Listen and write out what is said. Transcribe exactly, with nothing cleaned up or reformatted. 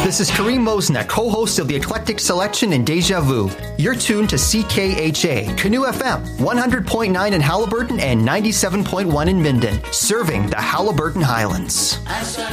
This is Kareem Mosna, co-host of the Eclectic Selection and Deja Vu. You're tuned to C K H A, Canoe F M, one hundred point nine in Halliburton and ninety-seven point one in Minden, serving the Halliburton Highlands.